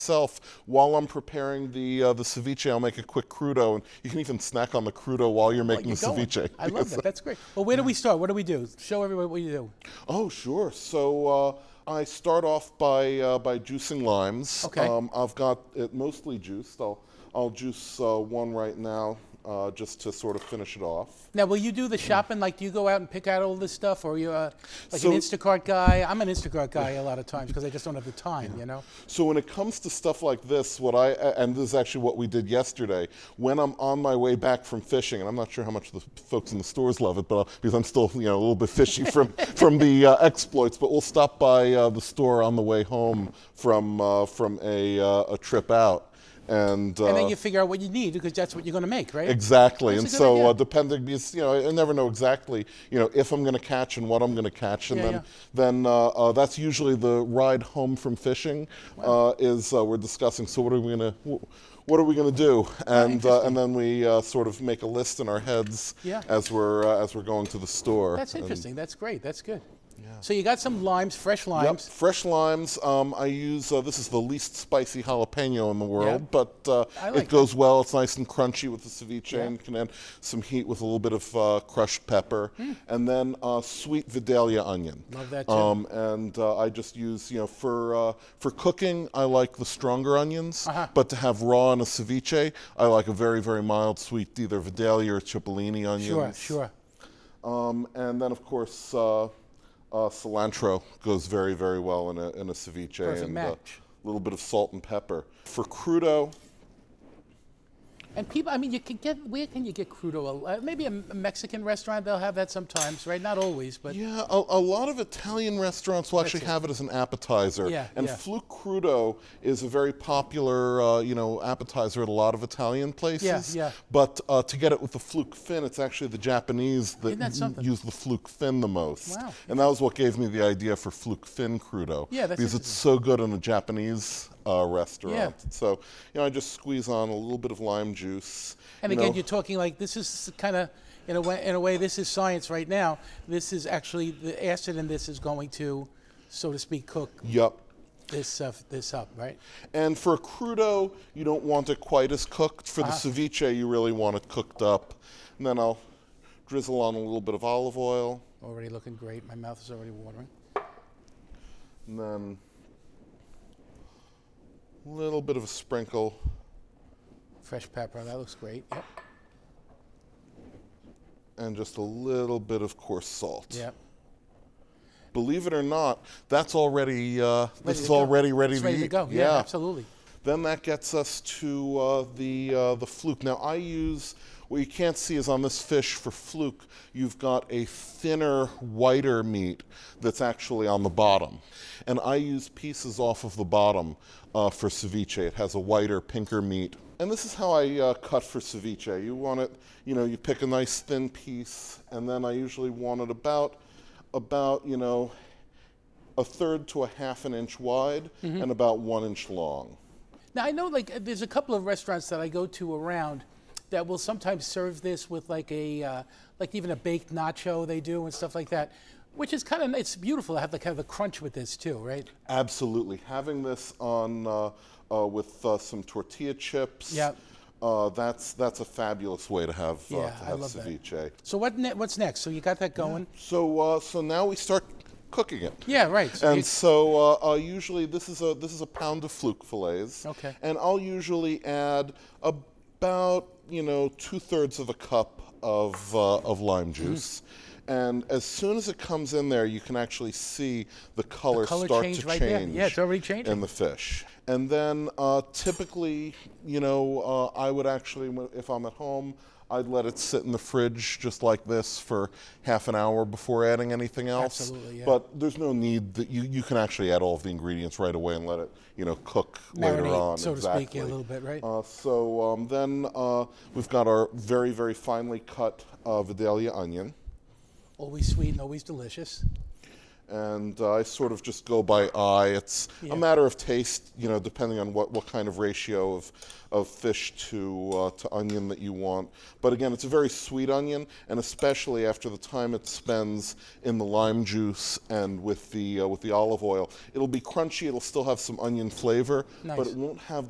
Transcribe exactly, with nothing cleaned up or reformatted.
Myself, while I'm preparing the uh, the ceviche, I'll make a quick crudo, and you can even snack on the crudo while you're making you're the going. ceviche. I love that. That's great. Well, where do we start? What do we do? Show everybody what you do. Oh, sure. So uh, I start off by uh, by juicing limes. Okay. Um, I've got it mostly juiced. I'll I'll juice uh, one right now uh, just to sort of finish it off. Now, will you do the shopping? Like, do you go out and pick out all this stuff, or are you uh, like So- an Instacart guy? I'm an Instacart guy a lot of times because I just don't have the time, you know? So when it comes to stuff like this, what I, and this is actually what we did yesterday, when I'm on my way back from fishing, and I'm not sure how much the folks in the stores love it, but because I'm still, you know, a little bit fishy from, from the uh, exploits, but we'll stop by uh, the store on the way home from, uh, from a, uh, a trip out. And, uh, And then you figure out what you need because that's what you're going to make, right? Exactly, That's and a good so idea. uh, depending, because you know, I never know exactly, you know, if I'm going to catch and what I'm going to catch, and Yeah, then, yeah. then uh, uh, that's usually the ride home from fishing. Uh, is uh, we're discussing. So what are we going to, what are we going to do? And uh, and then we uh, sort of make a list in our heads Yeah. as we're uh, as we're going to the store. That's And- interesting. That's great. That's good. So you got some limes, fresh Yep, limes. fresh limes. Um, I use, uh, this is the least spicy jalapeno in the world, but uh, I like it goes well. It's nice and crunchy with the ceviche, Yeah. and can add some heat with a little bit of uh, crushed pepper. And then uh, sweet Vidalia onion. Love that, too. Um, and uh, I just use, you know, for uh, for cooking, I like the stronger onions, Uh-huh. but to have raw in a ceviche, I like a very, very mild sweet, either Vidalia or Cipollini onions. Sure, sure. Um, and then, of course, uh, uh, cilantro goes very, very well in a, in a ceviche. Perfect and match. a little bit of salt and pepper. For crudo, And people, I mean, you can get, where can you get crudo? Uh, maybe a, a Mexican restaurant, they'll have that sometimes, right? Not always, but yeah, a, a lot of Italian restaurants will actually it. have it as an appetizer. Yeah, and yeah. fluke crudo is a very popular, uh, you know, appetizer at a lot of Italian places. Yeah, yeah. But uh, to get it with the fluke fin, it's actually the Japanese that, Isn't that something? use the fluke fin the most. Wow, And that was what gave me the idea for fluke fin crudo. Yeah, that's because it's so good in a Japanese uh, restaurant. Yeah. So, you know, I just squeeze on a little bit of lime juice. And you again, know. you're talking like this is kind of, in a way, in a way, this is science right now. This is actually the acid in this is going to, so to speak, cook Yup. this uh, this up, right? And for a crudo, you don't want it quite as cooked. For the Uh-huh. ceviche, you really want it cooked up. And then I'll drizzle on a little bit of olive oil, Already looking great. My mouth is already watering. and then a little bit of a sprinkle. Fresh pepper. That looks great. Yep. And just a little bit of coarse salt. Yep. Believe it or not, that's already, uh, Ready this to is go. already ready It's to ready eat. to go. Yeah, absolutely. Then that gets us to uh, the uh, the fluke. Now I use, what you can't see is on this fish for fluke, you've got a thinner, whiter meat that's actually on the bottom. And I use pieces off of the bottom uh, for ceviche. It has a whiter, pinker meat. And this is how I uh, cut for ceviche. You want it, you know, you pick a nice thin piece, and then I usually want it about, about, you know, a third to a half an inch wide and about one inch long. Now I know, like, uh, there's a couple of restaurants that I go to around that will sometimes serve this with like a, uh, like even a baked nacho they do and stuff like that, which is kind of, it's beautiful to have the kind of the crunch with this too, right? Absolutely. Having this on uh, uh, with uh, some tortilla chips, Yep. uh, that's that's a fabulous way to have uh, Yeah, to I have love that. ceviche. So what? Ne- what's next? So you got that going? So uh, so now we start cooking it. Yeah, right. So you- And so uh, uh, usually this is a this is a pound of fluke fillets. Okay. And I'll usually add about you know two thirds of a cup of uh, of lime Mm-hmm. juice. And as soon as it comes in there, you can actually see the color, color start change to right there. change. Yeah, it's already changing. In the fish. And then uh, typically, you know, uh, I would actually, if I'm at home, I'd let it sit in the fridge just like this for half an hour before adding anything else. Absolutely, yeah. But there's no need that you, you can actually add all of the ingredients right away and let it, you know, cook later Marinate, on. so to exactly. speak, yeah, a little bit, right? Uh, so um, then uh, we've got our very, very finely cut uh, Vidalia onion. Always sweet and always delicious. and uh, I sort of just go by eye. It's Yeah. a matter of taste, you know, depending on what, what kind of ratio of of fish to uh, to onion that you want. But again, it's a very sweet onion, and especially after the time it spends in the lime juice and with the uh, with the olive oil, it'll be crunchy. It'll still have some onion flavor, Nice. but it won't have